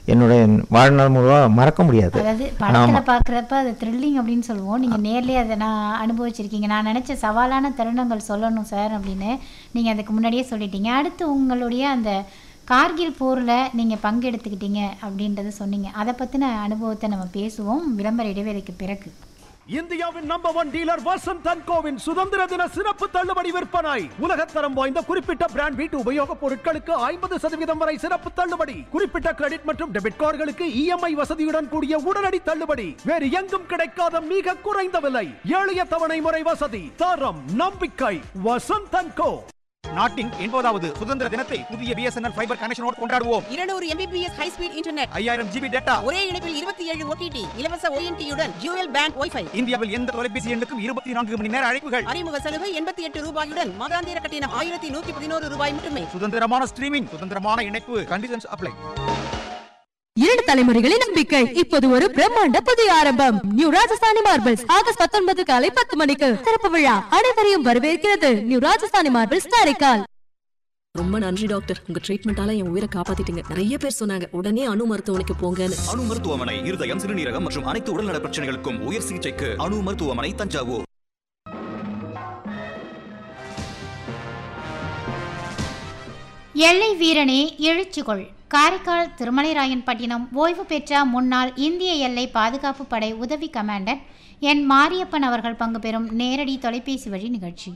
என்னுடைய வாழ்நாள் முழுவதும் மறக்க முடியாது. அதாவது படத்தில் பார்க்குறப்ப அது த்ரில்லிங் அப்படின்னு சொல்லுவோம். நீங்கள் நேர்லேயே அதை நான் அனுபவிச்சிருக்கீங்க. நான் நினச்ச சவாலான தருணங்கள் சொல்லணும் சார் அப்படின்னு நீங்கள் அதுக்கு முன்னாடியே சொல்லிட்டீங்க. அடுத்து உங்களுடைய அந்த கார்கில் போரில் நீங்கள் பங்கெடுத்துக்கிட்டீங்க அப்படின்றத சொன்னீங்க. அதை பற்றின அனுபவத்தை நம்ம பேசுவோம் விளம்பர இடைவேளைக்கு பிறகு. இந்தியாவின் number 1 dealer Vasanth and CoWIN சுதந்திர தின சிறப்பு தள்ளுபடி விற்பனை. உலகத்தரம் வாய்ந்த குறிப்பிட்ட பிராண்ட் வீட்டு உபயோகப் பொருட்களுக்கு 50% வரை சிறப்பு தள்ளுபடி. குறிப்பிட்ட கிரெடிட் மற்றும் டெபிட் கார்டுகளுக்கு EMI வசதியுடன் கூடிய உடனடி தள்ளுபடி. வேறு எங்கும் கிடைக்காத மிக குறைந்த விலை, எளிய தவணை முறை வசதி, தரம், நம்பிக்கை. வசந்த் அண்ட் கோ. நாட்டின் 80வது சுதந்திர தினத்தை புதிய BSNL ஃபைபர் கனெக்ஷனோடு கொண்டாடுவோம். 200 Mbps high speed internet, 5000 GB data, ஒரே இணைப்பில் 27 OTT, இலவச ONT-யுடன் டியூயல் பேண்ட் வைஃபை. இந்தியாவில் எந்த தொலைபேசி எண்ணுக்கும் 24 மணி நேர அழைப்புகள். அறிமுக சலுகை 88 ரூபாயுடன் மாதாந்திர கட்டணம் 1111 ரூபாய் மட்டுமே. சுதந்திரமான ஸ்ட்ரீமிங், சுதந்திரமான இணைப்பு. Conditions apply. 2 தலைமுறைகளின் நம்பிக்கை இப்போது ஒரு பிரம்மாண்ட புதிய ஆரம்பம். நியூ ராஜஸ்தானி மார்பிள்ஸ் ஆகஸ்ட் 19 காலை 10 மணிக்கு திறப்பு விழா. அனைவரையும் வரவேற்கிறது நியூ ராஜஸ்தானி மார்பிள்ஸ் காரைக்கால். ரொம்ப நன்றி டாக்டர், உங்க ட்ரீட்மெண்டால என் உயிரை காப்பாத்திட்டீங்க. நிறைய பேர் சொன்னாங்க உடனே அணு மருத்துவமனைக்கு போங்கன்னு. அணு மருத்துவமனை இருதயம், சிறுநீரகம் மற்றும் அனைத்து உடல்நல பிரச்சனைகளுக்கும் உயர் சிகிச்சைக்கு அணு மருத்துவமனை, தஞ்சாவூர். எல்லை வீரனே எழுச்சிகொள். காரைக்கால் திருமலைராயன்பட்டினம் ஓய்வு பெற்ற முன்னாள் இந்திய எல்லை பாதுகாப்பு படை உதவி கமாண்டர் என் மாரியப்பன் அவர்கள் பங்கு பெறும் நேரடி தொலைபேசி வழி நிகழ்ச்சி.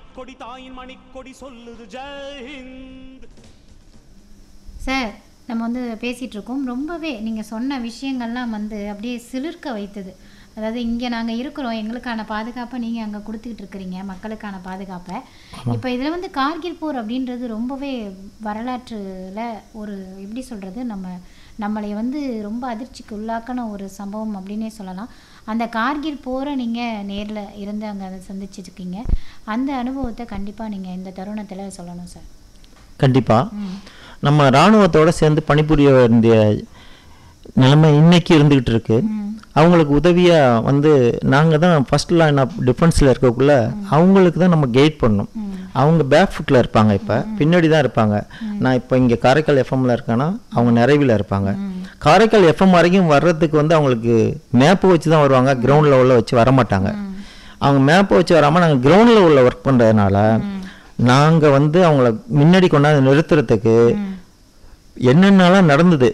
சார், நம்ம பேசிகிட்டு இருக்கோம். ரொம்பவே நீங்கள் சொன்ன விஷயங்கள்லாம் அப்படியே சிலிர்க்க வைத்தது. அதாவது இங்கே நாங்கள் இருக்கிறோம், எங்களுக்கான பாதுகாப்பை நீங்கள் அங்கே கொடுத்துக்கிட்டு இருக்கிறீங்க, மக்களுக்கான பாதுகாப்பை. இப்போ இதில் கார்கில் போர் அப்படின்றது ரொம்பவே வரலாற்றில் ஒரு எப்படி சொல்கிறது, நம்மளை ரொம்ப அதிர்ச்சிக்கு உள்ளாக்கின ஒரு சம்பவம் அப்படின்னே சொல்லலாம். அந்த கார்கில் போரை நீங்கள் நேரில் இருந்து அங்கே அதை சந்திச்சிருக்கீங்க. அந்த அனுபவத்தை கண்டிப்பாக நீங்கள் இந்த தருணத்தில் சொல்லணும் சார். கண்டிப்பாக நம்ம இராணுவத்தோடு சேர்ந்து பணிபுரிய வேண்டிய நிலைமை இன்னைக்கு இருந்துக்கிட்டு இருக்கு. அவங்களுக்கு உதவியாக நாங்கள் தான் ஃபர்ஸ்ட் லைன் ஆஃப் டிஃபென்ஸில் இருக்கக்குள்ள அவங்களுக்கு தான் நம்ம கைட் பண்ணணும். அவங்க பேக் ஃபுட்டில் இருப்பாங்க, இப்போ பின்னாடி தான் இருப்பாங்க. நான் இப்போ இங்கே காரைக்கால் எஃப்எம்மில் இருக்கேன்னா அவங்க நிறைவில் இருப்பாங்க. காரைக்கால் எஃப்எம் வரைக்கும் வர்றதுக்கு அவங்களுக்கு மேப்பு வச்சு தான் வருவாங்க, கிரவுண்ட் லெவலில் வச்சு வரமாட்டாங்க. அவங்க மேப்பை வச்சு வராமல் நாங்கள் கிரவுண்ட் லெவலில் ஒர்க் பண்ணுறதுனால நாங்கள் அவங்கள முன்னாடி கொண்டாந்து நிறுத்துறதுக்கு என்னென்னலாம் நடந்தது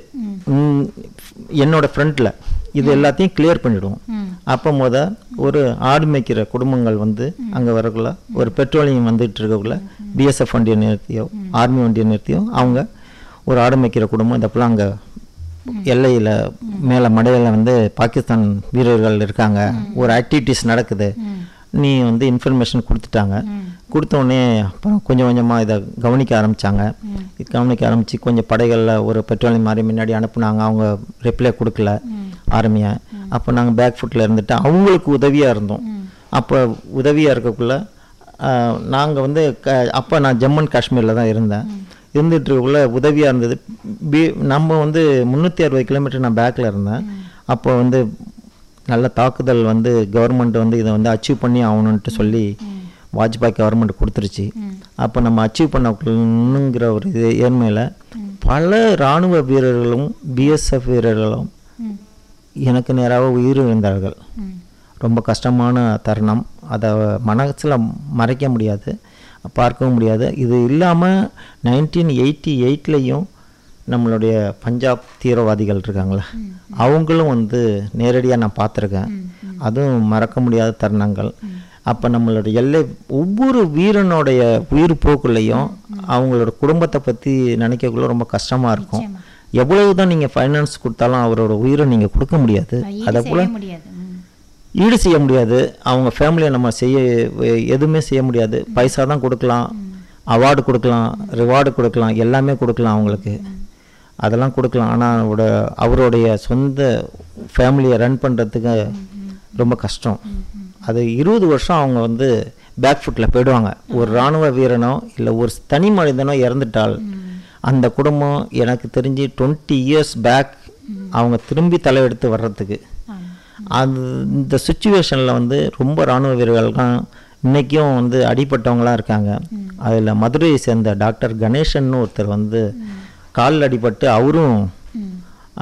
என்னோட ஃப்ரண்ட்டில் இது எல்லாத்தையும் கிளியர் பண்ணிவிடுவோம். அப்போ ஒரு ஆடு மேய்க்கிற குடும்பங்கள் அங்கே வரக்குள்ள ஒரு பெட்ரோலியம் வந்துட்டு இருக்கக்குள்ள BSF வண்டியை நிறுத்தியோ ஆர்மி வண்டியை நிறுத்தியோ அவங்க ஒரு ஆடு மேய்க்கிற குடும்பம் இதப்பெல்லாம் அங்கே எல்லையில் மேலே மடையில் பாகிஸ்தான் வீரர்கள் இருக்காங்க, ஒரு ஆக்டிவிட்டீஸ் நடக்குது, நீ இன்ஃபர்மேஷன் கொடுத்துட்டாங்க. கொடுத்தோடனே அப்புறம் கொஞ்சம் கொஞ்சமாக இதை கவனிக்க ஆரம்பித்து கொஞ்சம் படைகளில் ஒரு பெட்ரோலியம் மாதிரி முன்னாடி அனுப்புனாங்க. அவங்க ரிப்ளை கொடுக்கல ஆர்மியை. அப்போ நாங்கள் பேக் ஃபுட்டில் இருந்துட்டு அவங்களுக்கு உதவியாக இருந்தோம். அப்போ உதவியாக இருக்கக்குள்ள நாங்கள் அப்போ நான் ஜம்மு அண்ட் காஷ்மீரில் தான் இருந்துட்டு இருக்கக்குள்ள உதவியாக இருந்தது. நம்ம 360 கிலோமீட்டர் நான் பேக்கில் இருந்தேன். அப்போ நல்ல தாக்குதல் கவர்மெண்ட் இதை அச்சீவ் பண்ணி ஆகணுன்ட்டு சொல்லி வாஜ்பாய் கவர்மெண்ட் கொடுத்துருச்சு. அப்போ நம்ம அச்சீவ் பண்ணணுங்கிற ஒரு ஏழ்மையில் பல இராணுவ வீரர்களும் BSF வீரர்களும் எனக்கு நேராக உயிரிழந்தார்கள். ரொம்ப கஷ்டமான தருணம், அதை மனசில் மறைக்க முடியாது, பார்க்கவும் முடியாது. இது இல்லாமல் 1988லேயும் நம்மளுடைய பஞ்சாப் தீவிரவாதிகள் இருக்காங்களே, அவங்களும் நேரடியாக நான் பார்த்துருக்கேன். அதுவும் மறக்க முடியாத தருணங்கள். அப்போ நம்மளுடைய எல்லை ஒவ்வொரு வீரனுடைய உயிர் போக்குள்ளையும் அவங்களோட குடும்பத்தை பற்றி நினைக்கக்குள்ள ரொம்ப கஷ்டமாக இருக்கும். எவ்வளவு தான் நீங்கள் ஃபைனான்ஸ் கொடுத்தாலும் அவரோட உயிரை நீங்கள் கொடுக்க முடியாது, அதை போல் ஈடு செய்ய முடியாது. அவங்க ஃபேமிலியை நம்ம எதுவுமே செய்ய முடியாது. பைசா தான் கொடுக்கலாம், அவார்டு கொடுக்கலாம், ரிவார்டு கொடுக்கலாம், எல்லாமே கொடுக்கலாம், அவங்களுக்கு அதெல்லாம் கொடுக்கலாம். ஆனால் அவருடைய சொந்த ஃபேமிலியை ரன் பண்ணுறதுக்கு ரொம்ப கஷ்டம். அது 20 வருஷம் அவங்க பேக் ஃபுட்டில் போயிடுவாங்க. ஒரு இராணுவ வீரனோ இல்லை ஒரு தனி மனிதனோ இறந்துட்டால் அந்த குடும்பம் எனக்கு தெரிஞ்சு 20 இயர்ஸ் பேக் அவங்க திரும்பி தலையெடுத்து வர்றதுக்கு அந்த சுச்சுவேஷனில் ரொம்ப இராணுவ வீரர்கள்லாம் இன்றைக்கும் அடிப்பட்டவங்களாம் இருக்காங்க. அதில் மதுரையை சேர்ந்த டாக்டர் கணேசன் ஒருத்தர் காலில் அடிபட்டு அவரும்